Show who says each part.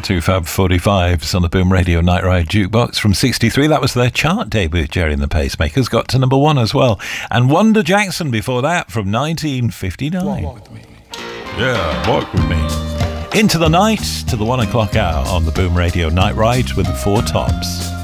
Speaker 1: Two Fab 45s on the Boom Radio Night Ride Jukebox from 63. That was their chart debut. Jerry and the Pacemakers got to number 1 as well. And Wanda Jackson before that from 1959.
Speaker 2: Walk with me.
Speaker 1: Yeah, walk with me. Into the night to the 1 o'clock hour on the Boom Radio Night Ride with the Four Tops.